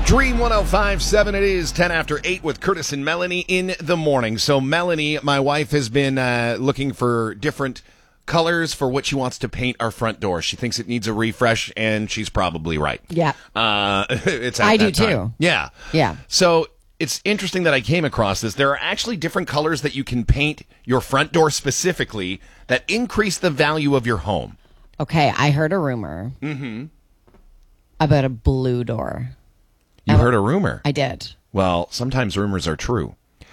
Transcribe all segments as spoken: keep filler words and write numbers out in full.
Dream one oh five point seven, it is ten after eight with Curtis and Melanie in the morning. So Melanie, my wife, has been uh, looking for different colors for what she wants to paint our front door. She thinks it needs a refresh, and she's probably right. Yeah. Uh, it's at I that do time. too. Yeah. Yeah. So it's interesting that I came across this. There are actually different colors that you can paint your front door specifically that increase the value of your home. Okay, I heard a rumor Mm-hmm. about a blue door. You I- heard a rumor. I did. Well, sometimes rumors are true.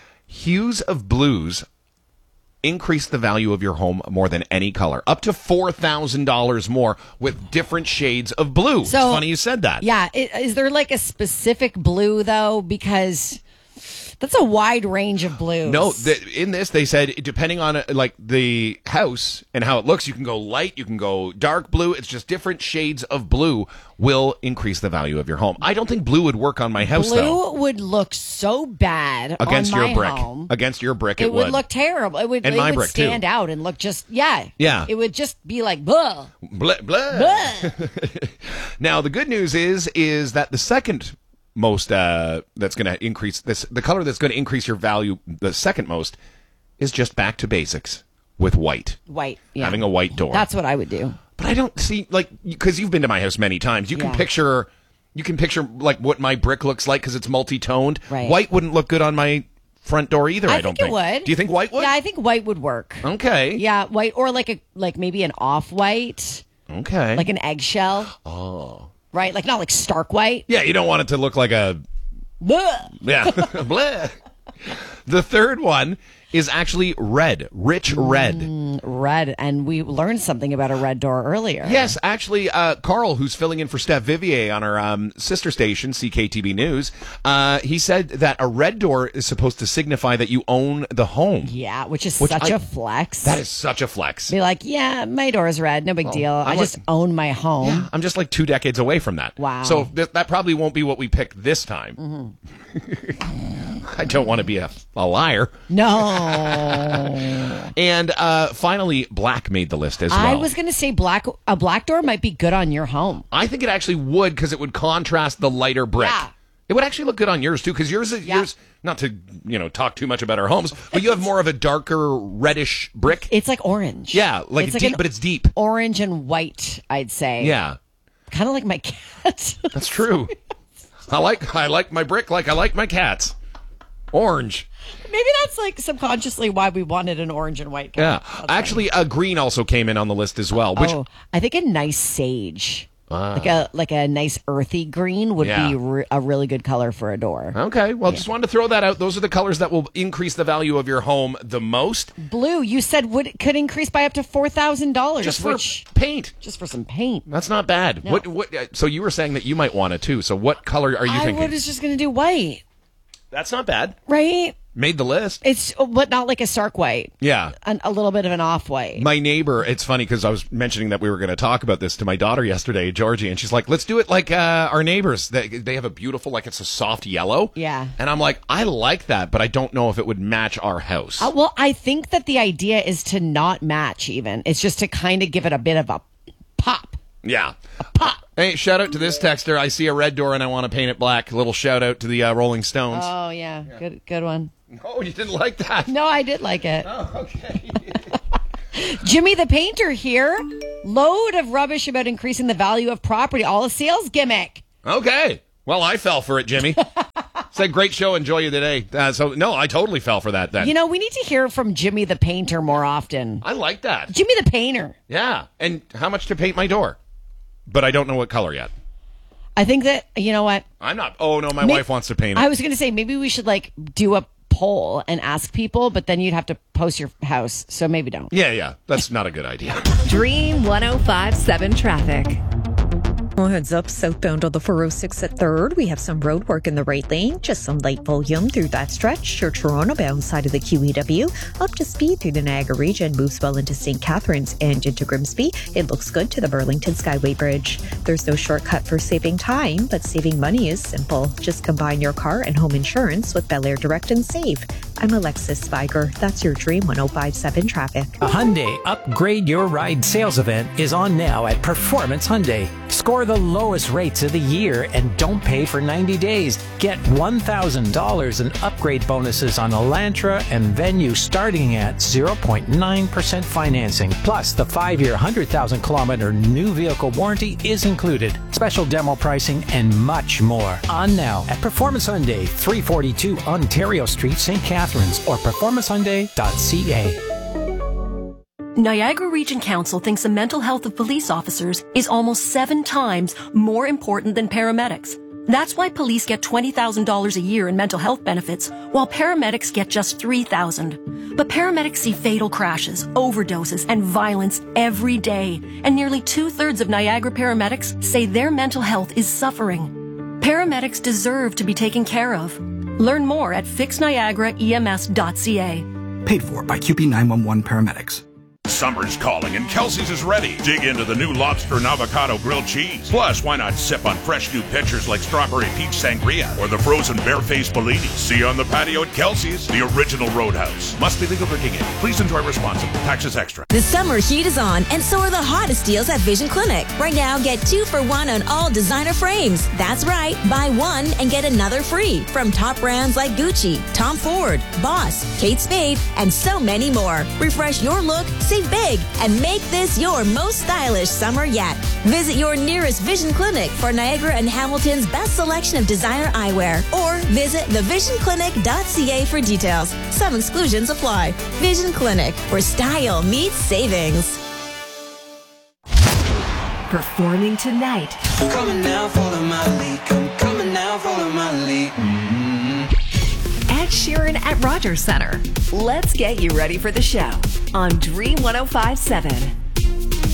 Hues of blues increase the value of your home more than any color. Up to four thousand dollars more with different shades of blue. So- it's funny you said that. Yeah. i- Is there like a specific blue, though? Because that's a wide range of blues. No, th- in this, they said, depending on, uh, like, the house and how it looks, you can go light, you can go dark blue. It's just different shades of blue will increase the value of your home. I don't think blue would work on my house, Blue though. would look so bad Against on your my brick. home. Against your brick, it, It would look terrible. It would, And it my would brick, too. stand out and look just, yeah. Yeah. It would just be like, blah. Blah, blah. Blah. Now, the good news is, is that the second most uh, that's going to increase this, the color that's going to increase your value, the second most, is just back to basics with white. White. Yeah. Having a white door. That's what I would do. But I don't see, like, because you've been to my house many times. You can Yeah. picture, you can picture like what my brick looks like because it's multi-toned. Right. White wouldn't look good on my front door either. I, I don't think think it would. Do you think white would? Yeah, I think white would work. Okay. Yeah, white or like a like maybe an off-white, Okay. like an eggshell. oh. Right? Like not like stark white. Yeah, you don't want it to look like a Blah. yeah. Blah. The third one is actually red, rich red. Red, and we learned something about a red door earlier. Yes, actually, uh, Carl, who's filling in for Steph Vivier on our um, sister station, C K T B News, uh, he said that a red door is supposed to signify that you own the home. Yeah, which is Which such I- a flex. That is such a flex. Be like, yeah, my door is red, no big deal. I I'm just like- own my home. I'm just like two decades away from that. Wow. So th- that probably won't be what we pick this time. Mm-hmm. I don't want to be a, a liar. No. And uh, finally, black made the list as well. I was going to say black. A black door might be good on your home. I think it actually would because it would contrast the lighter brick. Yeah. It would actually look good on yours too because yours is Yeah. yours. Not to you know talk too much about our homes, but you have more of a darker reddish brick. It's like orange. Yeah, like It's deep, like an but it's deep. orange and white, I'd say. Yeah, Kind of like my cat. that's true. I like I like my brick like I like my cats. Orange. Maybe that's like subconsciously why we wanted an orange and white Yeah, cat. That's actually, uh, green also came in on the list as well. Which Oh, I think a nice sage, like a like a nice earthy green, would Yeah. be re- a really good color for a door. okay, well, just wanted to throw that out. Those are the colors that will increase the value of your home the most, Blue, you said would could increase by up to four thousand dollars. just for which paint. just for some paint. That's not bad. What? What? uh, So you were saying that you might want it too. So what color are you I thinking? was just gonna do white, That's not bad. right? Made the list. It's but not like a stark white. Yeah. An, a little bit of an off white. My neighbor, it's funny because I was mentioning that we were going to talk about this to my daughter yesterday, Georgie, and she's like, let's do it like uh, our neighbors. They, they have a beautiful, like it's a soft yellow. Yeah. And I'm like, I like that, but I don't know if it would match our house. Uh, well, I think that the idea is to not match even. It's just to kind of give it a bit of a pop. Yeah. A pop. Hey, shout out to this texter. I see a red door and I want to paint it black. A little shout out to the uh, Rolling Stones. Oh, yeah. Good good one. oh, you didn't like that? No, I did like it. Oh, okay. Jimmy the Painter here. Load of rubbish about increasing the value of property. All a sales gimmick. Okay. Well, I fell for it, Jimmy. It's a great show. Enjoy you today. Uh, so, no, I totally fell for that then. You know, we need to hear from Jimmy the Painter more often. I like that. Jimmy the Painter. Yeah. And how much to paint my door? But I don't know what color yet. I think that, you know what? I'm not. Oh, no, my May- wife wants to paint it. I was going to say maybe we should like do a poll and ask people, but then you'd have to post your house. So maybe don't. yeah, yeah. That's not a good idea. Dream one oh five point seven traffic. Well, heads up, southbound on the four oh six at third. We have some road work in the right lane. Just some light volume through that stretch. Church Toronto bound side of the Q E W. Up to speed through the Niagara region. Moves well into Saint Catharines and into Grimsby. It looks good to the Burlington Skyway Bridge. There's no shortcut for saving time, but saving money is simple. Just combine your car and home insurance with Bel Air Direct and Save. I'm Alexis Spiger. That's your Dream one oh five point seven traffic. A Hyundai Upgrade Your Ride sales event is on now at Performance Hyundai. Score the lowest rates of the year and don't pay for ninety days. Get one thousand dollars in upgrade bonuses on Elantra and Venue starting at zero point nine percent financing. Plus, the five-year one hundred thousand kilometer new vehicle warranty is included. Special demo pricing and much more. On now at Performance Hyundai, three forty-two Ontario Street, Saint Catharines, or performance hyundai dot c a. Niagara Region Council thinks the mental health of police officers is almost seven times more important than paramedics. That's why police get twenty thousand dollars a year in mental health benefits, while paramedics get just three thousand dollars. But paramedics see fatal crashes, overdoses, and violence every day, and nearly two-thirds of Niagara paramedics say their mental health is suffering. Paramedics deserve to be taken care of. Learn more at fix niagara e m s dot c a. Paid for by Q P nine one one Paramedics. Summer's calling and Kelsey's is ready. Dig into the new lobster and avocado grilled cheese. Plus, why not sip on fresh new pitchers like strawberry peach sangria or the frozen barefaced Bellini? See you on the patio at Kelsey's, the original Roadhouse. Must be legal drinking age. Please enjoy responsibly. Taxes extra. The summer heat is on, and so are the hottest deals at Vision Clinic. Right now, get two for one on all designer frames. That's right, buy one and get another free from top brands like Gucci, Tom Ford, Boss, Kate Spade, and so many more. Refresh your look, save big, and make this your most stylish summer yet. Visit your nearest Vision Clinic for Niagara and Hamilton's best selection of designer eyewear, or visit the vision clinic dot c a for details. Some exclusions apply. Vision Clinic, where style meets savings. Performing tonight. I'm coming now, follow my lead. I'm coming now, follow my lead. Mm-hmm. Ed Sheeran at Rogers Center. Let's get you ready for the show on Dream one oh five point seven.